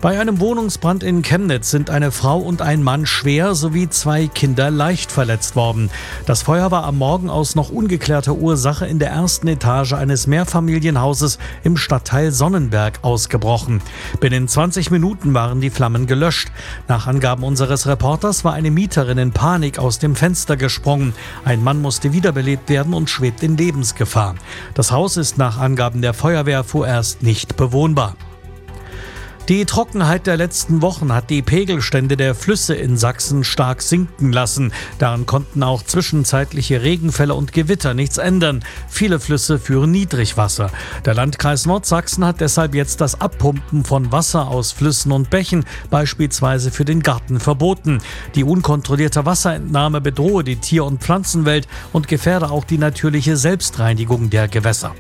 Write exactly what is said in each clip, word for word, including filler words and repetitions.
Bei einem Wohnungsbrand in Chemnitz sind eine Frau und ein Mann schwer sowie zwei Kinder leicht verletzt worden. Das Feuer war am Morgen aus noch ungeklärter Ursache in der ersten Etage eines Mehrfamilienhauses im Stadtteil Sonnenberg ausgebrochen. Binnen zwanzig Minuten waren die Flammen gelöscht. Nach Angaben unseres Reporters war eine Mieterin in Panik aus dem Fenster gesprungen. Ein Mann musste wiederbelebt werden und schwebt in Lebensgefahr. Das Haus ist nach Angaben der Feuerwehr vorerst nicht bewohnbar. Die Trockenheit der letzten Wochen hat die Pegelstände der Flüsse in Sachsen stark sinken lassen. Daran konnten auch zwischenzeitliche Regenfälle und Gewitter nichts ändern. Viele Flüsse führen Niedrigwasser. Der Landkreis Nordsachsen hat deshalb jetzt das Abpumpen von Wasser aus Flüssen und Bächen, beispielsweise für den Garten, verboten. Die unkontrollierte Wasserentnahme bedrohe die Tier- und Pflanzenwelt und gefährde auch die natürliche Selbstreinigung der Gewässer.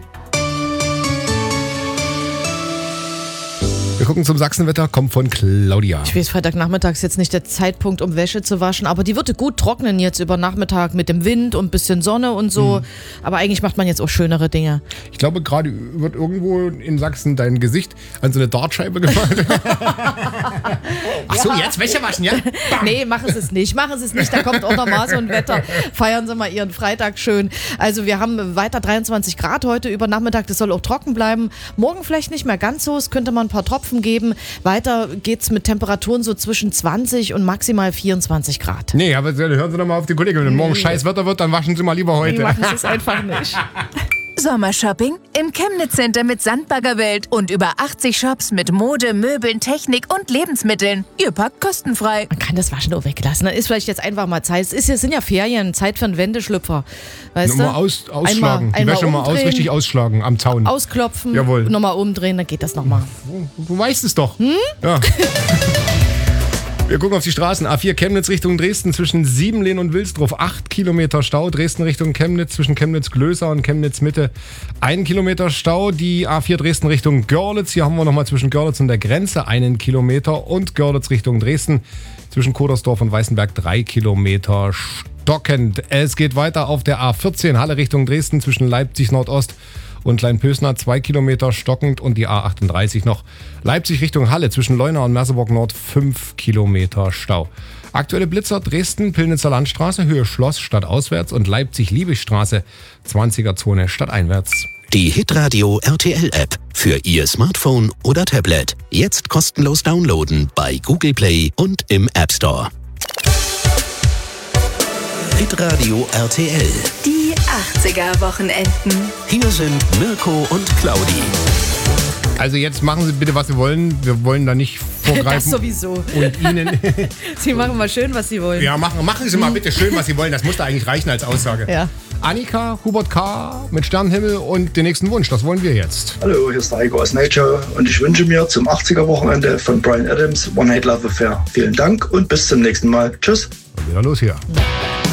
Wir gucken zum Sachsenwetter, kommt von Claudia. Ich weiß, Freitagnachmittag ist jetzt nicht der Zeitpunkt, um Wäsche zu waschen, aber die würde gut trocknen jetzt über Nachmittag mit dem Wind und ein bisschen Sonne und so. Mhm. Aber eigentlich macht man jetzt auch schönere Dinge. Ich glaube, gerade wird irgendwo in Sachsen dein Gesicht an so eine Dartscheibe gemalt. Ach so, jetzt Wäsche waschen, ja? Bam. Nee, machen Sie es nicht, machen Sie es nicht. Da kommt auch noch mal so ein Wetter. Feiern Sie mal Ihren Freitag schön. Also wir haben weiter dreiundzwanzig Grad heute über Nachmittag. Das soll auch trocken bleiben. Morgen vielleicht nicht mehr ganz so. Es könnte mal ein paar Tropfen geben. Weiter geht's mit Temperaturen so zwischen zwanzig und maximal vierundzwanzig Grad. Nee, aber hören Sie doch mal auf die Kollegin. Wenn morgen scheiß Wetter wird, dann waschen Sie mal lieber heute. Nee, machen Sie es einfach nicht. Sommershopping im Chemnitz Center mit Sandbaggerwelt und über achtzig Shops mit Mode, Möbeln, Technik und Lebensmitteln. Ihr packt kostenfrei. Man kann das Waschen auch weglassen. Dann ist vielleicht jetzt einfach mal Zeit. Es ist, es sind ja Ferien, Zeit für einen Wendeschlüpfer. Weißt nochmal du? aus, ausschlagen. Einmal, die einmal Wäsche mal aus, richtig ausschlagen am Zaun. Ausklopfen, Jawohl. Nochmal umdrehen, dann geht das nochmal. Du, du weißt es doch. Hm? Ja. Wir gucken auf die Straßen. A vier Chemnitz Richtung Dresden zwischen Siebenlehn und Wilsdruff. acht Kilometer Stau. Dresden Richtung Chemnitz zwischen Chemnitz-Glöser und Chemnitz-Mitte. ein Kilometer Stau. Die A vier Dresden Richtung Görlitz. Hier haben wir nochmal zwischen Görlitz und der Grenze einen Kilometer. Und Görlitz Richtung Dresden zwischen Kodersdorf und Weißenberg drei Kilometer stockend. Es geht weiter auf der A vierzehn Halle Richtung Dresden zwischen Leipzig Nordost und Kleinpösner zwei Kilometer stockend und die A achtunddreißig noch. Leipzig Richtung Halle zwischen Leuna und Merseburg Nord fünf Kilometer Stau. Aktuelle Blitzer Dresden, Pillnitzer Landstraße, Höhe Schloss stadtauswärts und Leipzig-Liebigstraße, zwanziger Zone stadteinwärts. Die Hitradio R T L App für Ihr Smartphone oder Tablet. Jetzt kostenlos downloaden bei Google Play und im App Store. Hitradio R T L. Die achtziger-Wochenenden. Hier sind Mirko und Claudi. Also jetzt machen Sie bitte, was Sie wollen. Wir wollen da nicht vorgreifen. Das sowieso. Und Ihnen... Sie machen mal schön, was Sie wollen. Ja, machen, machen Sie mal bitte schön, was Sie wollen. Das muss da eigentlich reichen als Aussage. Ja. Annika, Hubert K. mit Sternenhimmel und den nächsten Wunsch. Das wollen wir jetzt. Hallo, hier ist der Heiko aus Nature und ich wünsche mir zum achtziger-Wochenende von Bryan Adams One Night Love Affair. Vielen Dank und bis zum nächsten Mal. Tschüss. Und wieder los hier.